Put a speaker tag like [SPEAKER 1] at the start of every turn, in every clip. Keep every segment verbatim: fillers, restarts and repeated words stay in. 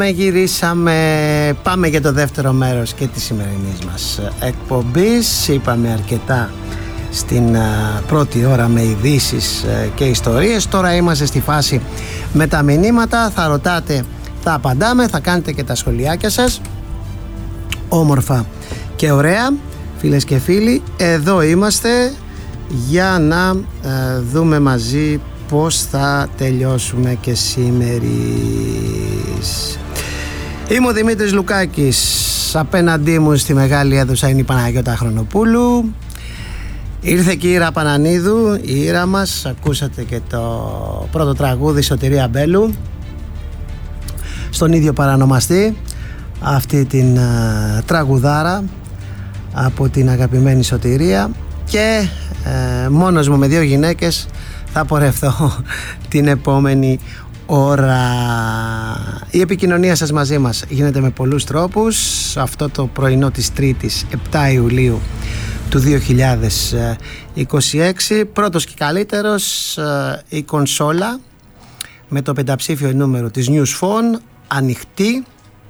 [SPEAKER 1] Γυρίσαμε, πάμε για το δεύτερο μέρος και της σημερινής μας εκπομπής. Είπαμε αρκετά στην πρώτη ώρα με ειδήσεις και ιστορίες. Τώρα είμαστε στη φάση με τα μηνύματα. Θα ρωτάτε, θα απαντάμε, θα κάνετε και τα σχολιάκια σας. Όμορφα και ωραία, φίλες και φίλοι. Εδώ είμαστε για να ε, δούμε μαζί πώς θα τελειώσουμε και σήμερις. Είμαι ο Δημήτρης Λουκάκης. Απέναντί μου στη μεγάλη αίθουσα είναι η Παναγιώτα Χρονοπούλου. Ήρθε και η Ήρα Πανανίδου, η Ήρα μας. Ακούσατε και το πρώτο τραγούδι, Σωτηρία Μπέλου, στον ίδιο παρανομαστή, αυτή την uh, τραγουδάρα από την αγαπημένη Σωτηρία. Και uh, μόνος μου με δύο γυναίκες θα πορευθώ την επόμενη ώρα. Η επικοινωνία σας μαζί μας γίνεται με πολλούς τρόπους. Αυτό το πρωινό της Τρίτης επτά Ιουλίου του δύο χιλιάδες είκοσι έξι, πρώτος και καλύτερος, η κονσόλα με το πενταψήφιο νούμερο της News Phone ανοιχτή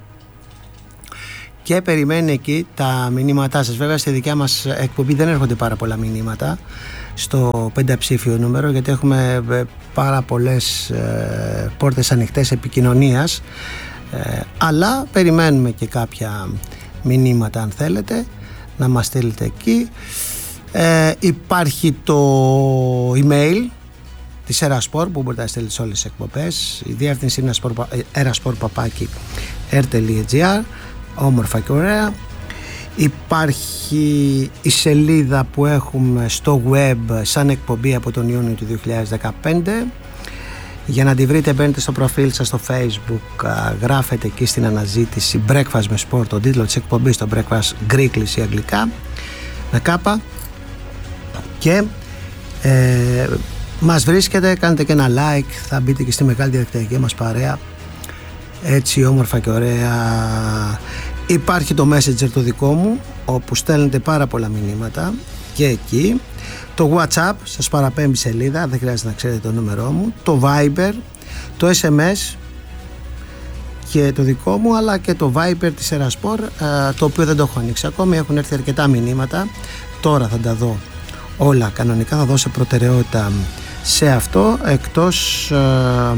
[SPEAKER 1] και περιμένει εκεί τα μηνύματά σας. Βέβαια στη δικιά μας εκπομπή δεν έρχονται πάρα πολλά μηνύματα στο πενταψήφιο νούμερο, γιατί έχουμε πάρα πολλές ε, πόρτες ανοιχτές επικοινωνίας, ε, αλλά περιμένουμε και κάποια μηνύματα αν θέλετε να μας στείλετε εκεί. Ε, υπάρχει το email της Erasport που μπορείτε να στείλετε σε όλες τις εκπομπές. Η διεύθυνση είναι erasport παπάκι r τελεία gr, όμορφα και ωραία. Υπάρχει η σελίδα που έχουμε στο web σαν εκπομπή από τον Ιούνιο του δύο χιλιάδες δεκαπέντε. Για να τη βρείτε μπαίνετε στο προφίλ σας στο Facebook, γράφετε εκεί στην αναζήτηση Breakfast με Sport, τον τίτλο της εκπομπής, το Breakfast Greeklish ή αγγλικά με κάπα, και ε, μας βρίσκετε, κάνετε και ένα like, θα μπείτε και στη μεγάλη διαδικτυακή μας παρέα έτσι όμορφα και ωραία. Υπάρχει το Messenger το δικό μου, όπου στέλνετε πάρα πολλά μηνύματα, και εκεί το WhatsApp σας παραπέμπει σελίδα, δεν χρειάζεται να ξέρετε το νούμερό μου, το Viber, το ες εμ ες και το δικό μου, αλλά και το Viber της Erasport, το οποίο δεν το έχω ανοίξει ακόμη. Έχουν έρθει αρκετά μηνύματα, τώρα θα τα δω όλα κανονικά, θα δώσω προτεραιότητα σε αυτό, εκτός ε,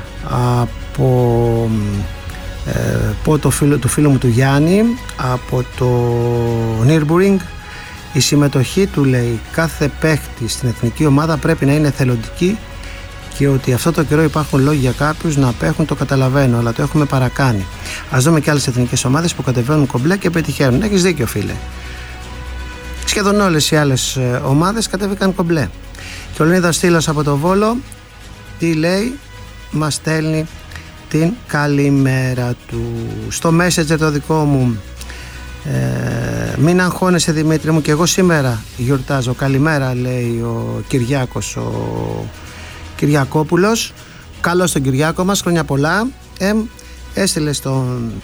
[SPEAKER 1] από ε, πω το φίλο, του φίλου μου του Γιάννη από το Nürburgring. Η συμμετοχή του, λέει, κάθε παίχτη στην εθνική ομάδα πρέπει να είναι εθελοντική, και ότι αυτό το καιρό υπάρχουν λόγοι για κάποιους να απέχουν, το καταλαβαίνω, αλλά το έχουμε παρακάνει. Ας δούμε και άλλες εθνικές ομάδες που κατεβαίνουν κομπλέ και πετυχαίνουν. Έχεις δίκιο, φίλε. Σχεδόν όλες οι άλλες ομάδες κατέβηκαν κομπλέ. Και ο Λεωνίδας Στήλος από το Βόλο, τι λέει, μας στέλνει την καλημέρα του. Στο Messenger το δικό μου, Ε, μην αγχώνεσαι Δημήτρη μου, και εγώ σήμερα γιορτάζω. Καλημέρα, λέει ο Κυριάκος, ο Κυριακόπουλος. Καλώς τον Κυριάκο μας, χρόνια πολλά. ε, Έστειλε το,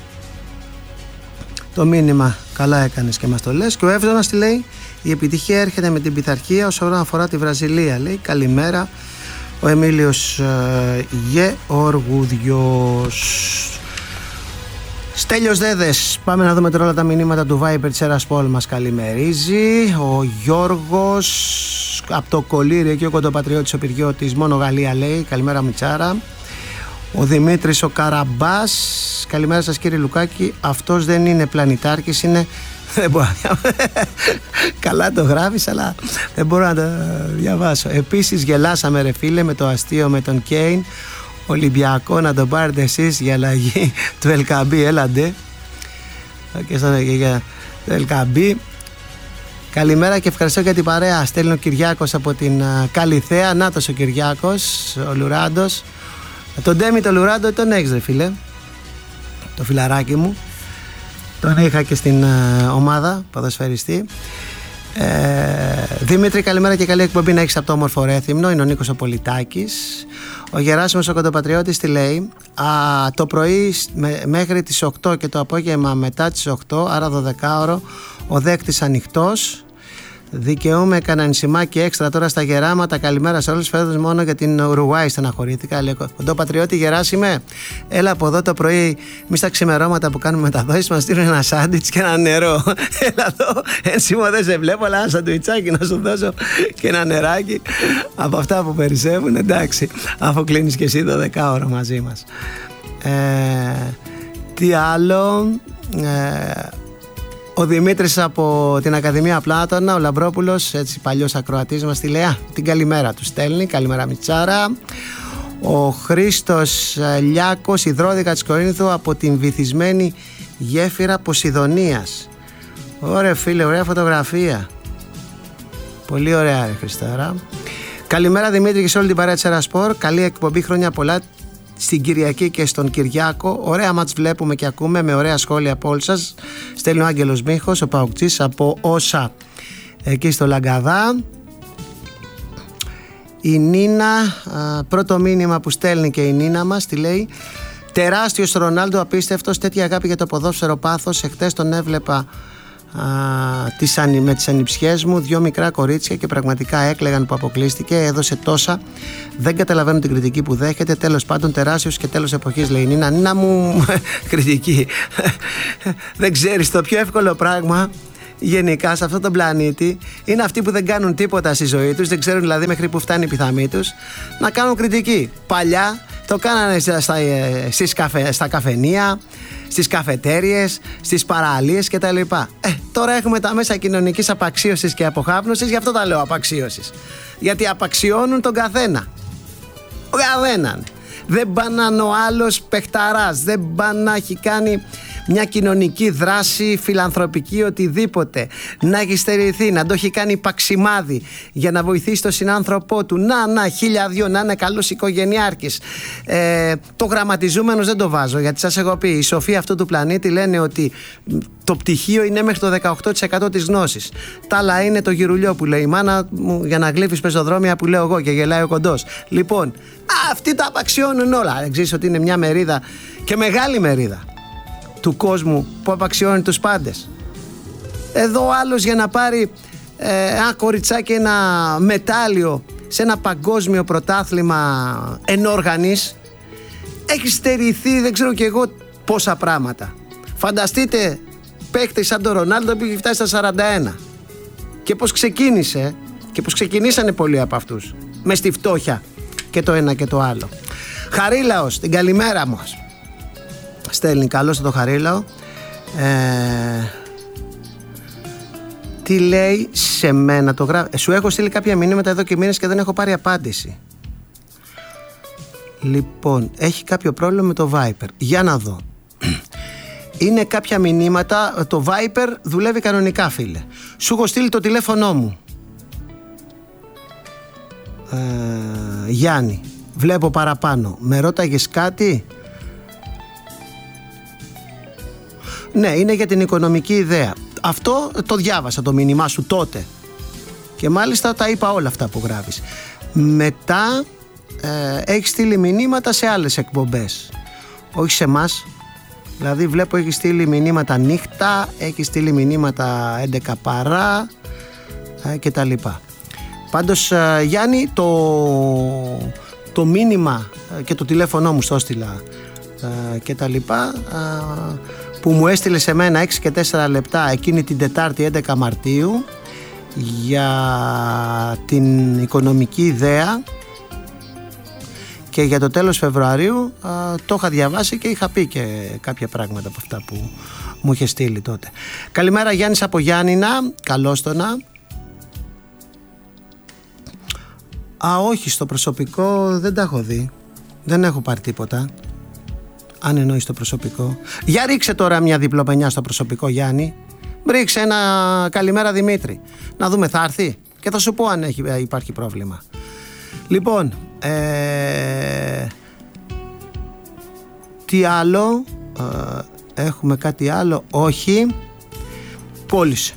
[SPEAKER 1] το μήνυμα, καλά έκανες και μας το λες. Και ο Εύδονας τι λέει, η επιτυχία έρχεται με την πειθαρχία όσον αφορά τη Βραζιλία, λέει. Καλημέρα ο Εμίλιος ε, Γεωργούδιος. Στέλιος Δέδες, πάμε να δούμε τώρα όλα τα μηνύματα του Viber της Eraspol, μας καλημερίζει. Ο Γιώργος από το Κολλήρι, εκεί ο κοντοπατριώτης ο Πυριώτης, μόνο Γαλλία, λέει. Καλημέρα Μιτσάρα. Ο Δημήτρης ο Καραμπάς, καλημέρα σας κύριε Λουκάκη, αυτός δεν είναι πλανητάρχης, είναι... Δεν μπορώ να... Καλά το γράφεις, αλλά δεν μπορώ να το διαβάσω. Επίσης γελάσαμε ρε φίλε με το αστείο με τον Κέιν Ολυμπιακό, να το πάρετε εσείς για αλλαγή του Ελκαμπή. Έλαντε και στον για το Ελκαμπή. Καλημέρα και ευχαριστώ για την παρέα. Στέλνει ο Κυριάκος από την Καλιθέα. Νάτος ο Κυριάκος, ο Λουράντος. Τον Ντέμι το Λουράντο τον έχεις ρε φίλε, το φιλαράκι μου. Τον είχα και στην uh, ομάδα ποδοσφαιριστή. ε, Δημήτρη καλημέρα και καλή εκπομπή να έχεις από το όμορφο Ρέθυμνο. Είναι ο Νίκος ο Πολιτάκης. Ο Γεράσιμος ο κοντοπατριώτης τι λέει, α, το πρωί με, μέχρι τις οκτώ και το απόγευμα μετά τις οκτώ, άρα δωδεκάωρο ο δέκτης ανοιχτός. Δικαιούμαι κανένα νησιμάκι έξτρα τώρα στα γεράματα. Καλημέρα σε όλους. Φέτος μόνο για την Ουρουγουάη στεναχωρήθηκα. Λέει κοντό πατριώτη, Γεράσιμε. Έλα από εδώ το πρωί. Μη στα ξημερώματα που κάνουμε μεταδόσεις μας στείλουν ένα σάντουιτς και ένα νερό. Έλα εδώ. Ένσημο δεν σε βλέπω, αλλά ένα σαντουιτσάκι να σου δώσω και ένα νεράκι από αυτά που περισσεύουν. Εντάξει, αφού κλείνεις και εσύ το δεκάωρο μαζί μας. Ε, τι άλλο. Ε, Ο Δημήτρης από την Ακαδημία Πλάτωνα, ο Λαμπρόπουλος, έτσι παλιός ακροατής μας, τη λέει, α, την καλημέρα του στέλνει. Καλημέρα Μιτσάρα. Ο Χρήστος Λιάκος, υδρόδικα της Κορίνθου από την βυθισμένη γέφυρα Ποσειδονίας. Ωραία φίλε, ωραία φωτογραφία. Πολύ ωραία ρε Χριστάρα. Καλημέρα Δημήτρη και σε όλη την παρέα της Ερασπορ. Καλή εκπομπή, χρόνια πολλά στην Κυριακή και στον Κυριάκο. Ωραία μάτς βλέπουμε και ακούμε με ωραία σχόλια από όλους σας. Στέλνει ο Άγγελος Μίχος, ο Παουκτής από Όσα εκεί στο Λαγκαδά. Η Νίνα, α, πρώτο μήνυμα που στέλνει και η Νίνα μας, τι λέει? Τεράστιος Ρονάλντο, απίστευτος, τέτοια αγάπη για το ποδόσφαιρο, πάθος. Εχθές τον έβλεπα α, τις, με τις ανιψιές μου, δυο μικρά κορίτσια και πραγματικά έκλαιγαν που αποκλείστηκε. Έδωσε τόσα. Δεν καταλαβαίνω την κριτική που δέχεται. Τέλος πάντων, τεράστιος και τέλος εποχής, λέει η Νίνα. Νίνα μου, κριτική. Δεν ξέρεις, το πιο εύκολο πράγμα γενικά σε αυτόν τον πλανήτη είναι αυτοί που δεν κάνουν τίποτα στη ζωή τους, δεν ξέρουν δηλαδή μέχρι που φτάνει η πιθαμή τους, να κάνουν κριτική. Παλιά το κάνανε στα, στα, στις καφε, στα καφενεία, στις καφετέριες, στις παραλίες κτλ. Ε, τώρα έχουμε τα μέσα κοινωνικής απαξίωσης και αποχάπνωσης, γι' αυτό τα λέω απαξίωσης. Γιατί απαξιώνουν τον καθένα. Ο καθέναν. Δεν πάνε ο άλλος παιχταράς, δεν πάνε να έχει κάνει μια κοινωνική δράση, φιλανθρωπική, οτιδήποτε, να έχει στερηθεί, να το έχει κάνει παξιμάδι για να βοηθήσει τον συνάνθρωπό του, να, να, χίλια δυο, να είναι καλός οικογενειάρχης. Ε, το γραμματιζούμενος δεν το βάζω, γιατί σας έχω πει, οι σοφοί αυτού του πλανήτη λένε ότι το πτυχίο είναι μέχρι το δεκαοκτώ τοις εκατό της γνώσης. Τα άλλα είναι το γυρουλιό που λέει η μάνα μου για να γλύφεις πεζοδρόμια που λέω εγώ και γελάει ο κοντός. Λοιπόν, αυτοί τα απαξιώνουν όλα. Δεν ξέρεις ότι είναι μια μερίδα και μεγάλη μερίδα του κόσμου που απαξιώνει τους πάντες. Εδώ άλλος για να πάρει ε, ένα κοριτσάκι, ένα μετάλλιο σε ένα παγκόσμιο πρωτάθλημα ενόργανης, έχει στερηθεί δεν ξέρω και εγώ πόσα πράγματα. Φανταστείτε παίκτη σαν τον Ρονάλντο που έχει φτάσει στα σαράντα ένα και πως ξεκίνησε και πως ξεκινήσανε πολλοί από αυτούς μες στη φτώχεια και το ένα και το άλλο. Χαρίλαος, την καλημέρα μας στέλνει, καλώς το Χαρίλαο. ε, τι λέει σε μένα το γράφει? ε, σου έχω στείλει κάποια μηνύματα εδώ και μήνες και δεν έχω πάρει απάντηση. Λοιπόν, έχει κάποιο πρόβλημα με το Viper, για να δω. Είναι κάποια μηνύματα, το Viper δουλεύει κανονικά φίλε. Σου έχω στείλει το τηλέφωνό μου. ε, Γιάννη, βλέπω παραπάνω. Με ρώταγες κάτι? Ναι, είναι για την οικονομική ιδέα. Αυτό το διάβασα το μήνυμά σου τότε και μάλιστα τα είπα όλα αυτά που γράφεις. Μετά ε, έχει στείλει μηνύματα σε άλλες εκπομπές, όχι σε εμάς. Δηλαδή βλέπω έχει στείλει μηνύματα νύχτα, έχει στείλει μηνύματα έντεκα παρά ε, και τα λοιπά. Πάντως ε, Γιάννη, το, το μήνυμα ε, και το τηλέφωνο μου στο έστειλα ε, και τα λοιπά, ε, που μου έστειλε σε μένα έξι και τέσσερα λεπτά εκείνη την Τετάρτη έντεκα Μαρτίου για την οικονομική ιδέα και για το τέλος Φεβρουαρίου, α, το είχα διαβάσει και είχα πει και κάποια πράγματα από αυτά που μου είχε στείλει τότε. Καλημέρα Γιάννης από Γιάννηνα, καλώς το να. Α, όχι, στο προσωπικό δεν τα έχω δει, δεν έχω πάρει τίποτα. Αν εννοείς το προσωπικό. Για ρίξε τώρα μια διπλοπενιά στο προσωπικό Γιάννη. Ρίξε ένα καλημέρα Δημήτρη. Να δούμε, θα έρθει και θα σου πω αν έχει, υπάρχει πρόβλημα. Λοιπόν, ε, τι άλλο, ε, έχουμε κάτι άλλο? Όχι. Πώλησε.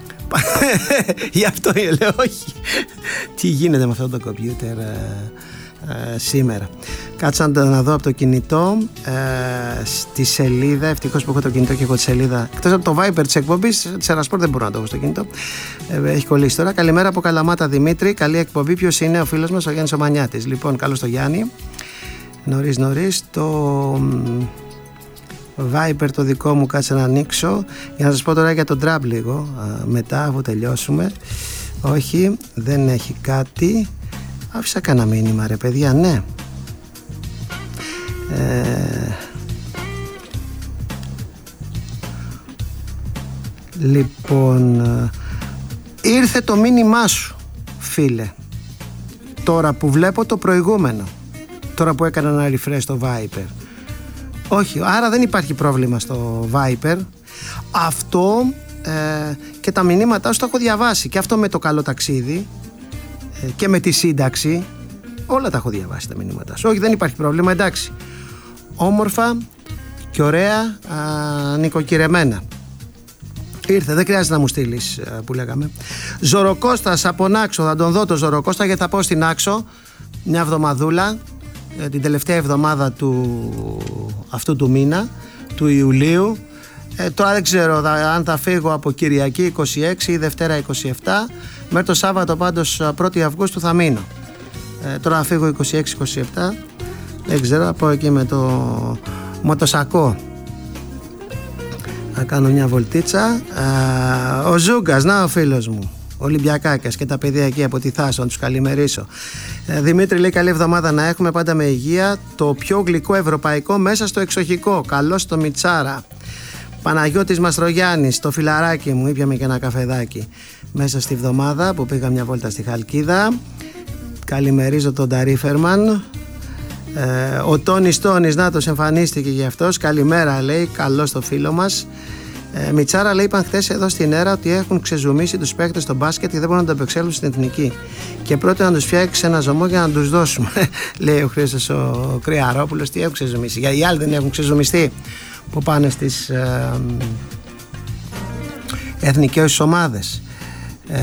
[SPEAKER 1] Γι' αυτό λέω όχι. Τι γίνεται με αυτό το κομπιούτερ? ε, σήμερα. Κάτσα να, να δω από το κινητό ε, στη σελίδα, ευτυχώς που έχω το κινητό και έχω τη σελίδα, εκτός από το Viber της εκπομπής της Ερασπορτ δεν μπορώ να το έχω στο κινητό, ε, έχει κολλήσει τώρα. Καλημέρα από Καλαμάτα Δημήτρη, καλή εκπομπή. Ποιος είναι ο φίλος μας? Ο Γιάννης ο Μανιάτης. Λοιπόν, καλώς το Γιάννη. Νωρίς νωρίς το Viber το δικό μου, κάτσε να ανοίξω για να σας πω τώρα για τον Τραμπ λίγο α, μετά αφού τελειώσουμε. Όχι, δεν έχει κάτι. Άφησα κανένα μήνυμα ρε παιδιά, ναι. Ε, λοιπόν, ήρθε το μήνυμά σου φίλε, τώρα που βλέπω το προηγούμενο, τώρα που έκανα ένα refresh στο Viber. Όχι, άρα δεν υπάρχει πρόβλημα στο Viber. Αυτό ε, και τα μηνύματά σου τα έχω διαβάσει. Και αυτό με το καλό ταξίδι ε, και με τη σύνταξη. Όλα τα έχω διαβάσει τα μηνύματά σου. Όχι, δεν υπάρχει πρόβλημα, εντάξει. Όμορφα και ωραία, α, νοικοκυρεμένα. Ήρθε, δεν χρειάζεται να μου στείλεις α, που λέγαμε. Ζωροκώστας από Νάξο, θα τον δω το Ζωροκώστα γιατί θα πάω στην Νάξο μια εβδομαδούλα, την τελευταία εβδομάδα του αυτού του μήνα, του Ιουλίου. Ε, τώρα δεν ξέρω θα, αν θα φύγω από Κυριακή είκοσι έξι ή Δευτέρα είκοσι επτά, μέχρι το Σάββατο πάντως πρώτη Αυγούστου θα μείνω. Ε, τώρα θα φύγω είκοσι έξι είκοσι επτά, δεν ξέρω, θα πάω εκεί με το μοτοσακό να κάνω μια βολτίτσα. Ε, ο Ζούγκας, να ο φίλος μου, Ολυμπιακάκας και τα παιδιά εκεί από τη Θάσο, να τους καλημερίσω. ε, Δημήτρη λέει καλή εβδομάδα να έχουμε, πάντα με υγεία. Το πιο γλυκό ευρωπαϊκό μέσα στο εξοχικό. Καλώς το Μιτσάρα. Παναγιώτης Μαστρογιάννης, το φιλαράκι μου, ήπιαμε και ένα καφεδάκι μέσα στη βδομάδα που πήγα μια βόλτα στη Χαλκίδα. Καλημερίζω τον Ταρίφερμαν. ε, Ο Τόνις Τόνις, να τους εμφανίστηκε γι' αυτός. Καλημέρα λέει, καλώς το φίλο μας. Ε, Μιτσάρα λέει, είπαν χθες εδώ στην ΕΡΑ ότι έχουν ξεζουμίσει τους παίκτες στο μπάσκετ και δεν μπορούν να το απεξέλθουν στην εθνική. Και πρώτα να τους φτιάξει ένα ζωμό για να τους δώσουμε. Λέει ο Χρήστος ο Κρυαρόπουλος, τι έχουν ξεζουμίσει. Για οι άλλοι δεν έχουν ξεζουμιστεί που πάνε στις ε, εθνικές ομάδες. Ε,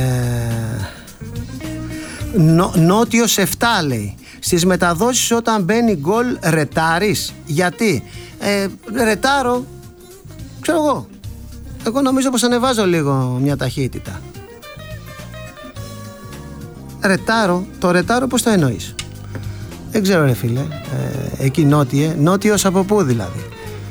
[SPEAKER 1] νο, νότιος επτά λέει. Στις μεταδόσεις όταν μπαίνει γκολ ρετάρεις. Γιατί? Ε, ρετάρω, ξέρω εγώ. Εγώ νομίζω πως ανεβάζω λίγο μια ταχύτητα. Ρετάρω, το ρετάρω πως το εννοείς? Δεν ξέρω ρε φίλε, ε, εκεί νότιε, νότιος από πού δηλαδή?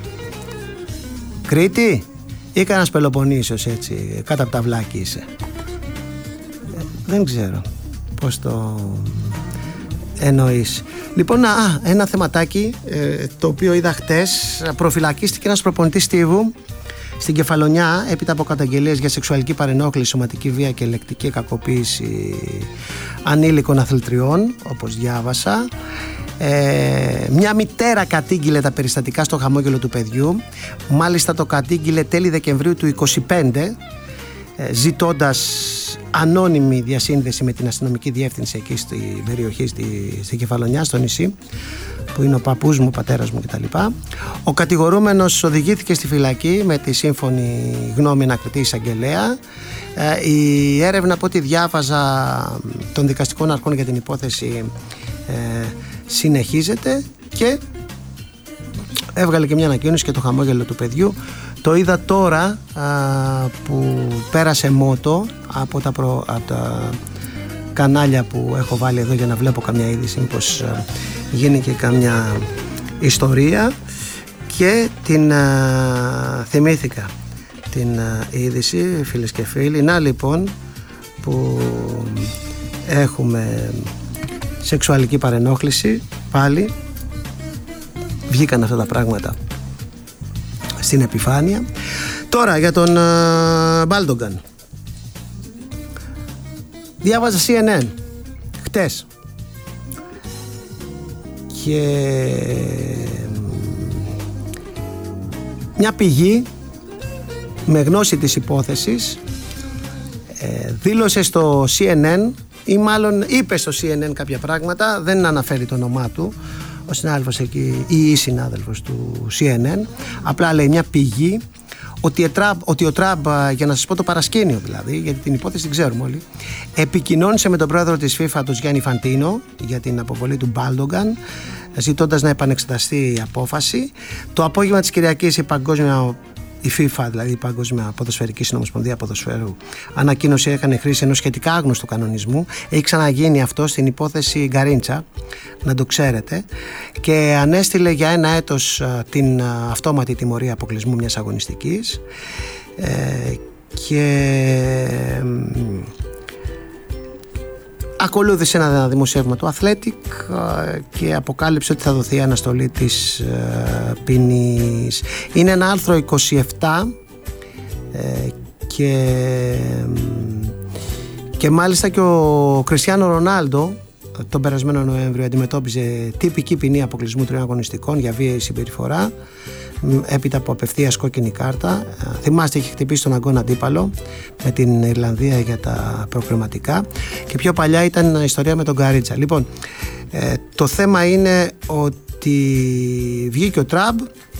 [SPEAKER 1] Κρήτη ή κανένας Πελοποννήσιος έτσι, κάτω από τα βλάκι είσαι? Ε, δεν ξέρω πως το εννοείς. Λοιπόν, α, ένα θεματάκι ε, το οποίο είδα χτες. Προφυλακίστηκε ένας προπονητής Στίβου στην Κεφαλονιά έπειτα από καταγγελίες για σεξουαλική παρενόχληση, σωματική βία και λεκτική κακοποίηση ανήλικων αθλητριών, όπως διάβασα. Ε, μια μητέρα κατήγγειλε τα περιστατικά στο χαμόγελο του παιδιού. Μάλιστα το κατήγγειλε τέλη Δεκεμβρίου του είκοσι πέντε, ε, ζητώντας ανώνυμη διασύνδεση με την αστυνομική διεύθυνση εκεί στην περιοχή, στη, στη Κεφαλονιά, στο νησί, που είναι ο παππούς μου, ο πατέρας μου κτλ. Ο κατηγορούμενος οδηγήθηκε στη φυλακή με τη σύμφωνη γνώμη ανακριτή εισαγγελέα. Ε, η έρευνα, από ό,τι διάβαζα, των δικαστικών αρχών για την υπόθεση ε, συνεχίζεται και έβγαλε και μια ανακοίνωση και το χαμόγελο του παιδιού. Το είδα τώρα α, που πέρασε μότο από τα, προ, από τα κανάλια που έχω βάλει εδώ για να βλέπω καμιά είδηση, μήπως α, γίνει και καμιά ιστορία, και την α, θυμήθηκα την α, είδηση, φίλες και φίλοι. Να λοιπόν που έχουμε σεξουαλική παρενόχληση, πάλι βγήκαν αυτά τα πράγματα στην επιφάνεια. Τώρα για τον Μπάλντογκαν. Διάβαζα σι εν εν χτες και μια πηγή με γνώση της υπόθεσης ε, δήλωσε στο σι εν εν, ή μάλλον είπε στο σι εν εν κάποια πράγματα, δεν αναφέρει το όνομά του ο συνάδελφος εκεί ή η συνάδελφος του σι εν εν, απλά λέει μια πηγή ότι, Τραμπ, ότι ο Τραμπ, για να σας πω το παρασκήνιο δηλαδή, γιατί την υπόθεση την ξέρουμε όλοι, επικοινώνησε με τον πρόεδρο της FIFA, τον Γιάννη Φαντίνο, για την αποβολή του Μπάλντογκαν, ζητώντας να επανεξεταστεί η απόφαση. Το απόγευμα της Κυριακής η παγκόσμια η FIFA, δηλαδή η Παγκόσμια Ποδοσφαιρική Συνομοσπονδία Ποδοσφαίρου, ανακοίνωσε έκανε χρήση ενός σχετικά άγνωστου κανονισμού. Έχει ξαναγίνει αυτό στην υπόθεση Γκαρίντσα, να το ξέρετε, και ανέστειλε για ένα έτος την αυτόματη τιμωρία αποκλεισμού μιας αγωνιστικής ε, και ακολούθησε ένα δημοσίευμα του Athletic και αποκάλυψε ότι θα δοθεί αναστολή της ε, ποινής. Είναι ένα άρθρο είκοσι επτά ε, και, και μάλιστα και ο Κριστιάνο Ρονάλντο τον περασμένο Νοέμβριο αντιμετώπιζε τυπική ποινή αποκλεισμού τριών αγωνιστικών για βίαιη συμπεριφορά έπειτα από απευθείας κόκκινη κάρτα. Θυμάστε, είχε χτυπήσει τον αγκόν αντίπαλο με την Ιρλανδία για τα προκριματικά, και πιο παλιά ήταν η ιστορία με τον Γκαρίτσα. Λοιπόν, ε, το θέμα είναι ότι βγήκε ο Τραμπ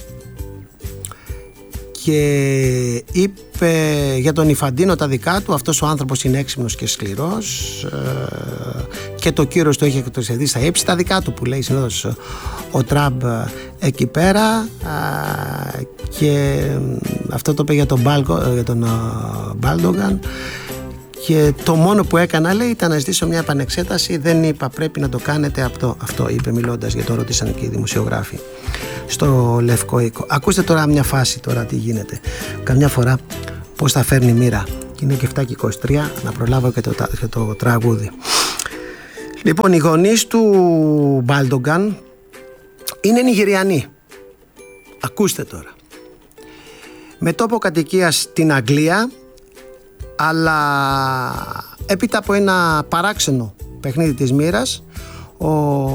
[SPEAKER 1] και είπε για τον Ιφαντίνο τα δικά του. Αυτός ο άνθρωπος είναι έξυπνος και σκληρός ε, και το κύρος του έχει εκτοξευθεί στα ύψη, τα δικά του που λέει συνήθως ο Τραμπ εκεί πέρα ε, και αυτό το είπε για τον, Μπάλκο, για τον Μπάλντογκαν, και το μόνο που έκανα, λέει, ήταν να ζητήσω μια επανεξέταση. Δεν είπα πρέπει να το κάνετε αυτό. Αυτό είπε μιλώντας, για το ρωτήσαν και οι δημοσιογράφοι στο Λευκό Οίκο. Ακούστε τώρα μια φάση τώρα τι γίνεται. Καμιά φορά πώς θα φέρνει η μοίρα. Είναι και εφτά και είκοσι τρία, να προλάβω και το, και το τραγούδι. Λοιπόν, οι γονείς του Μπάλντογκαν είναι Νιγηριανοί. Ακούστε τώρα. Με τόπο κατοικίας στην Αγγλία, αλλά έπειτα από ένα παράξενο παιχνίδι της μοίρας, ο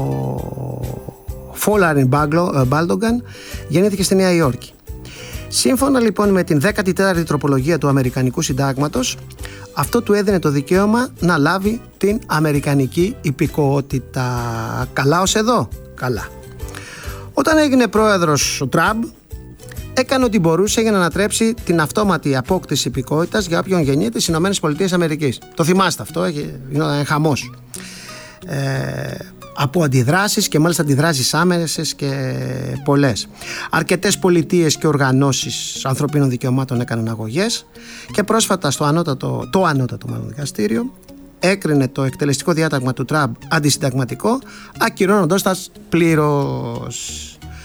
[SPEAKER 1] Φόλαριν Μπάλντογκαν γεννήθηκε στη Νέα Υόρκη. Σύμφωνα λοιπόν με την δέκατη τέταρτη τροπολογία του Αμερικανικού Συντάγματος, αυτό του έδινε το δικαίωμα να λάβει την αμερικανική υπηκοότητα. Καλά ως εδώ? Καλά. Όταν έγινε πρόεδρος ο Τραμπ, έκανε ό,τι μπορούσε για να ανατρέψει την αυτόματη απόκτηση υπηκότητας για όποιον γεννιέται στις ΗΠΑ. Το θυμάστε αυτό, είναι χαμός. Ε, από αντιδράσεις, και μάλιστα αντιδράσεις άμεσες και πολλές. Αρκετές πολιτείες και οργανώσεις ανθρωπίνων δικαιωμάτων έκαναν αγωγές, και πρόσφατα στο ανώτατο, το ανώτατο μάλλον δικαστήριο έκρινε το εκτελεστικό διάταγμα του Τραμπ αντισυνταγματικό, ακυρώνοντας τα πλήρως.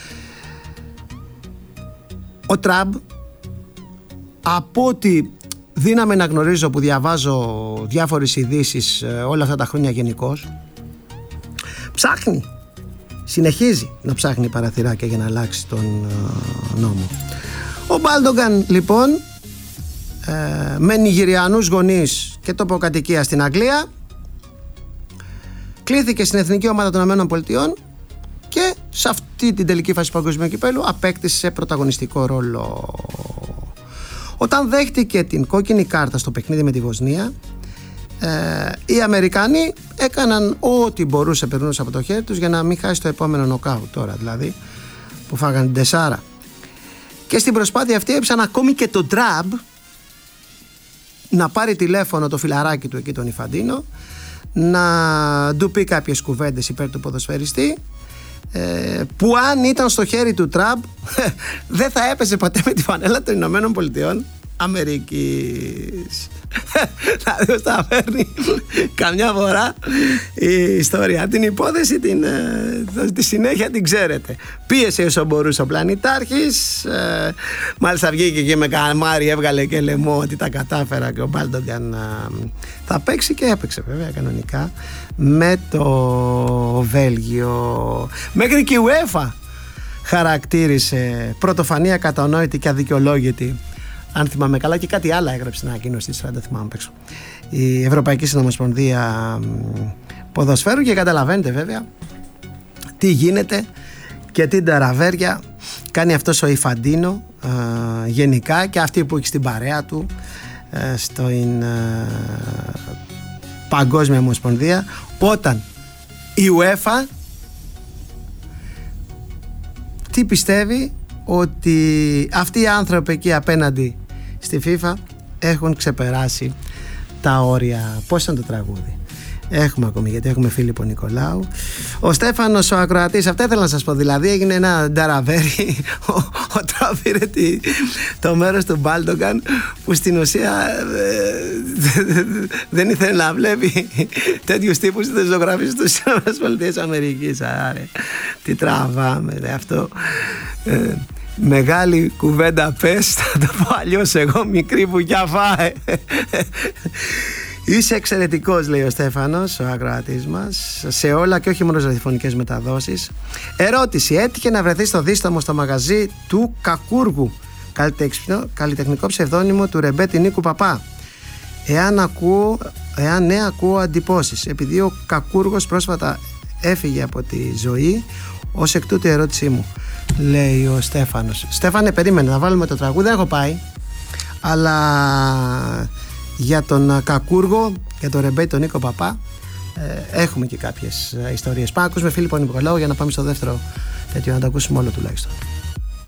[SPEAKER 1] Ο Τραμπ, από ό,τι δύναμη να γνωρίζω που διαβάζω διάφορες ειδήσεις όλα αυτά τα χρόνια γενικώς, ψάχνει, συνεχίζει να ψάχνει παραθυράκια για να αλλάξει τον νόμο. Ο Μπάλντογκαν λοιπόν ε, με Νιγηριανούς γονείς και τόπο κατοικία στην Αγγλία κλήθηκε στην Εθνική Ομάδα των ΗΠΑ και σε αυτή την τελική φάση του παγκοσμίου κυπέλου απέκτησε πρωταγωνιστικό ρόλο. Όταν δέχτηκε την κόκκινη κάρτα στο παιχνίδι με τη Βοσνία, ε, οι Αμερικανοί έκαναν ό,τι μπορούσε, περνούσε από το χέρι τους για να μην χάσει το επόμενο νοκάουτ τώρα, δηλαδή που φάγανε την τεσάρα. Και στην προσπάθεια αυτή έψαν ακόμη και τον Τραμπ να πάρει τηλέφωνο το φιλαράκι του εκεί, τον Ιφαντίνο, να του πει κάποιες κουβέντες υπέρ του ποδοσφαιριστή, που αν ήταν στο χέρι του Τραμπ δεν θα έπεσε ποτέ με τη φανέλα των Ηνωμένων Πολιτειών Αμερικής. Δηλαδή θα φέρνει καμιά φορά η ιστορία. Την υπόθεση την, τη συνέχεια την ξέρετε. Πίεσε όσο μπορούσε ο πλανητάρχης, ε, μάλιστα βγήκε και με καμάρι, έβγαλε και λαιμό ότι τα κατάφερα και ο Μπάλντογκαν ε, θα παίξει, και έπαιξε βέβαια κανονικά με το Βέλγιο. Μέχρι και η UEFA χαρακτήρισε πρωτοφανή, ακατανόητη και αδικαιολόγητη, αν θυμάμαι καλά, και κάτι άλλο έγραψε στην ανακοίνωση της, δεν θυμάμαι παίξω, η Ευρωπαϊκή Συνομοσπονδία Ποδοσφαίρου, και καταλαβαίνετε βέβαια τι γίνεται και τι ταραβέρια κάνει αυτός ο Ιφαντίνο ε, γενικά, και αυτοί που έχει στην παρέα του ε, στην ε, Παγκόσμια Ομοσπονδία, όταν η UEFA τι πιστεύει ότι αυτοί οι άνθρωποι εκεί απέναντι στη FIFA έχουν ξεπεράσει τα όρια. Πώς ήταν το τραγούδι? Έχουμε ακόμη, γιατί έχουμε Φίλιππο Νικολάου. Ο Στέφανος ο ακροατής, αυτά ήθελα να σας πω. Δηλαδή έγινε ένα νταραβέρι. Ο, ο Τραμπ πήρε το μέρος του Μπάλντογκαν, που στην ουσία ε, δεν ήθελε να βλέπει τέτοιους τύπους στις ζωγραφίες στους ΗΠΑ. Άρε, τι τραβάμε ρε, αυτό. Ε, μεγάλη κουβέντα πες, θα το πω αλλιώς εγώ, μικρή βουκιά φάε. Είσαι εξαιρετικός, λέει ο Στέφανος, ο ακροατής μας, σε όλα και όχι μόνο στις ραδιοφωνικές μεταδόσεις. Ερώτηση: έτυχε να βρεθεί στο δίσταμο στο μαγαζί του Κακούργου, καλλιτεχνικό ψευδόνυμο του ρεμπέτη Νίκου Παπά? Εάν, ακούω, εάν ναι, ακούω αντιπώσεις, επειδή ο Κακούργος πρόσφατα έφυγε από τη ζωή. Ως εκ τούτου η ερώτησή μου, λέει ο Στέφανος. Στέφανε, περίμενε να βάλουμε το τραγούδι, δεν έχω πάει, αλλά για τον Κακούργο, για τον ρεμπέτη τον Νίκο Παπά, ε, έχουμε και κάποιες ιστορίες. Πάμε να ακούσουμε Φίλιππο Νικολάου για να πάμε στο δεύτερο τέτοιο, να το ακούσουμε όλο τουλάχιστον.